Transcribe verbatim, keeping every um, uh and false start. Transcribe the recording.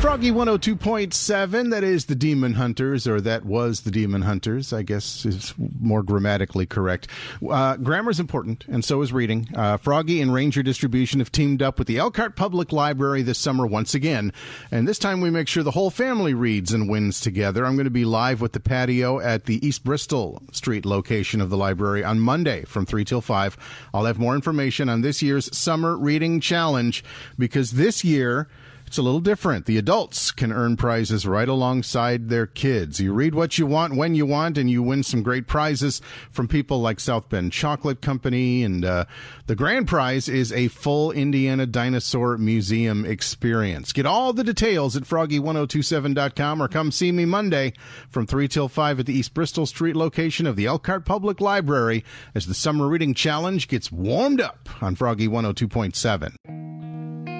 Froggy one oh two point seven, that is the Demon Hunters, or that was the Demon Hunters, I guess is more grammatically correct. Uh, grammar's important, and so is reading. Uh, Froggy and Ranger Distribution have teamed up with the Elkhart Public Library this summer once again, and this time we make sure the whole family reads and wins together. I'm going to be live with the patio at the East Bristol Street location of the library on Monday from three till five. I'll have more information on this year's Summer Reading Challenge, because this year it's a little different. The adults can earn prizes right alongside their kids. You read what you want when you want, and you win some great prizes from people like South Bend Chocolate Company. And uh, the grand prize is a full Indiana Dinosaur Museum experience. Get all the details at froggy one oh two seven dot com, or come see me Monday from three till five at the East Bristol Street location of the Elkhart Public Library as the Summer Reading Challenge gets warmed up on Froggy one oh two point seven.